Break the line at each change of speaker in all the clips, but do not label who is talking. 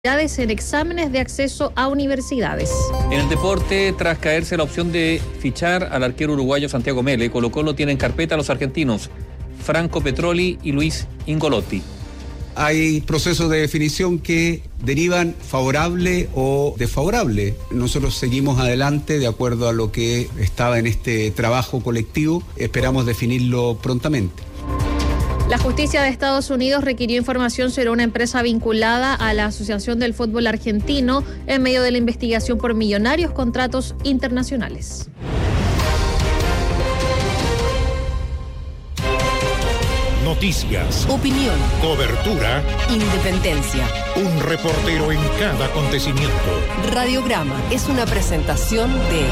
en exámenes de acceso a universidades.
En el deporte, tras caerse la opción de fichar al arquero uruguayo Santiago Mele, Colo-Colo tiene en carpeta a los argentinos Franco Petroli y Luis Ingolotti.
Hay procesos de definición que derivan favorable o desfavorable. Nosotros seguimos adelante de acuerdo a lo que estaba en este trabajo colectivo. Esperamos definirlo prontamente.
La justicia de Estados Unidos requirió información sobre una empresa vinculada a la Asociación del Fútbol Argentino en medio de la investigación por millonarios contratos internacionales.
Noticias,
opinión,
cobertura,
independencia.
Un reportero en cada acontecimiento.
Radiograma es una presentación de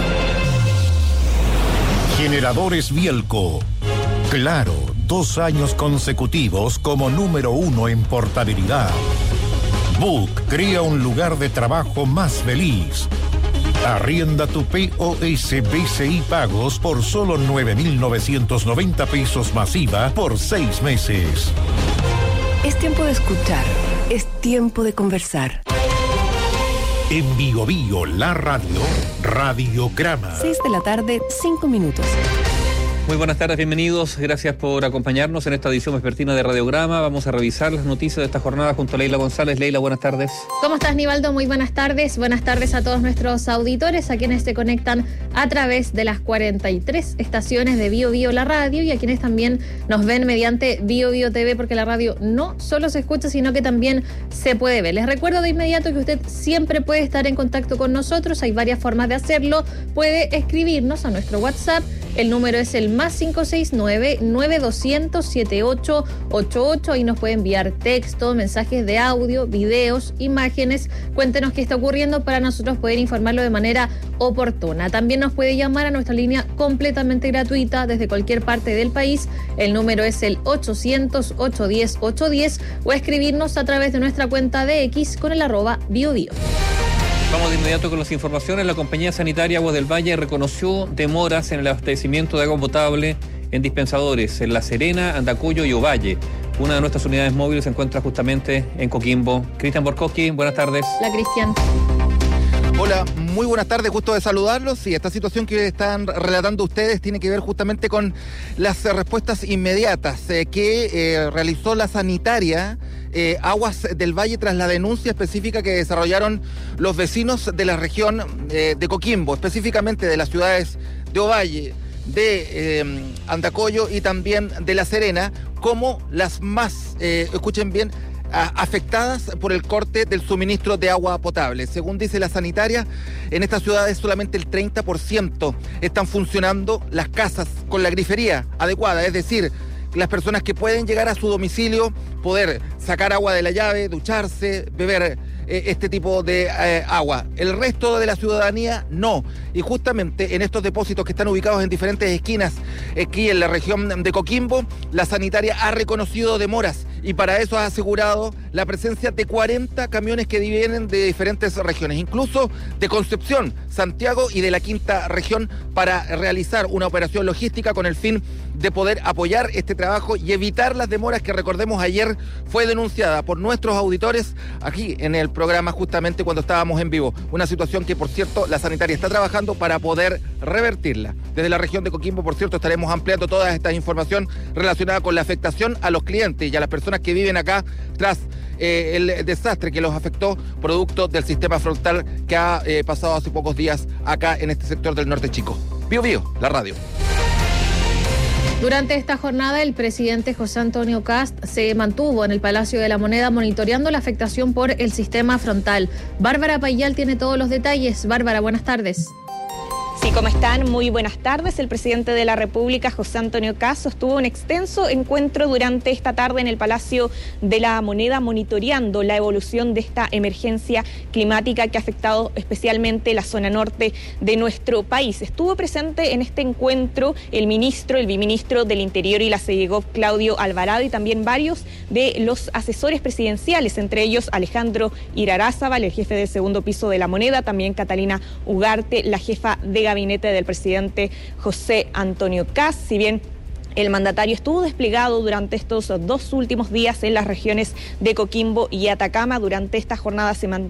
Generadores Bielco. Claro, 2 años consecutivos como número 1 en portabilidad. Book crea un lugar de trabajo más feliz. Arrienda tu POS BCI Pagos por solo 9.990 pesos masiva por 6 meses.
Es tiempo de escuchar, es tiempo de conversar.
En Bio Bio, la radio, Radiograma.
6 de la tarde, 5 minutos.
Muy buenas tardes, bienvenidos. Gracias por acompañarnos en esta edición vespertina de Radiograma. Vamos a revisar las noticias de esta jornada junto a Leila González. Leila, buenas tardes.
¿Cómo estás, Nivaldo? Muy buenas tardes. Buenas tardes a todos nuestros auditores, a quienes se conectan a través de las 43 estaciones de Bio Bio, la radio, y a quienes también nos ven mediante Bio Bio TV, porque la radio no solo se escucha, sino que también se puede ver. Les recuerdo de inmediato que usted siempre puede estar en contacto con nosotros. Hay varias formas de hacerlo. Puede escribirnos a nuestro WhatsApp. El número es el más 569-9200-7888. Ahí nos puede enviar texto, mensajes de audio, videos, imágenes. Cuéntenos qué está ocurriendo para nosotros poder informarlo de manera oportuna. También nos puede llamar a nuestra línea completamente gratuita desde cualquier parte del país. El número es el 800-810-810 o escribirnos a través de nuestra cuenta de X con el @BioBio.
Vamos de inmediato con las informaciones. La compañía sanitaria Aguas del Valle reconoció demoras en el abastecimiento de agua potable en dispensadores en La Serena, Andacollo y Ovalle. Una de nuestras unidades móviles se encuentra justamente en Coquimbo. Cristian Borkowski, buenas tardes.
Hola, Cristian.
Hola, muy buenas tardes, gusto de saludarlos. Y esta situación que están relatando ustedes tiene que ver justamente con las respuestas inmediatas que realizó la sanitaria Aguas del Valle tras la denuncia específica que desarrollaron los vecinos de la región de Coquimbo, específicamente de las ciudades de Ovalle, de Andacollo y también de La Serena, como las más, escuchen bien, afectadas por el corte del suministro de agua potable. Según dice la sanitaria, en estas ciudades solamente el 30% están funcionando las casas con la grifería adecuada, es decir, las personas que pueden llegar a su domicilio, poder sacar agua de la llave, ducharse, beber este tipo de agua. El resto de la ciudadanía no. Y justamente en estos depósitos que están ubicados en diferentes esquinas aquí en la región de Coquimbo, la sanitaria ha reconocido demoras y para eso ha asegurado la presencia de 40 camiones que vienen de diferentes regiones, incluso de Concepción, Santiago y de la quinta región, para realizar una operación logística con el fin de poder apoyar este trabajo y evitar las demoras que, recordemos, ayer fue denunciada por nuestros auditores aquí en el programa justamente cuando estábamos en vivo. Una situación que, por cierto, la sanitaria está trabajando para poder revertirla. Desde la región de Coquimbo, por cierto, estaremos ampliando toda esta información relacionada con la afectación a los clientes y a las personas que viven acá tras el desastre que los afectó producto del sistema frontal que ha pasado hace pocos días acá en este sector del norte chico. Bio Bio, la radio.
Durante esta jornada, el presidente José Antonio Kast se mantuvo en el Palacio de la Moneda monitoreando la afectación por el sistema frontal. Bárbara Payal tiene todos los detalles. Bárbara, buenas tardes.
Sí, ¿cómo están? Muy buenas tardes. El presidente de la República, José Antonio Kast, sostuvo un extenso encuentro durante esta tarde en el Palacio de la Moneda, monitoreando la evolución de esta emergencia climática que ha afectado especialmente la zona norte de nuestro país. Estuvo presente en este encuentro el viceministro del Interior y la Segov, Claudio Alvarado, y también varios de los asesores presidenciales, entre ellos Alejandro Irarázábal, el jefe del segundo piso de la Moneda, también Catalina Ugarte, la jefa de gabinete del presidente José Antonio Kast. Si bien El mandatario estuvo desplegado durante estos 2 últimos días en las regiones de Coquimbo y Atacama. Durante esta jornada se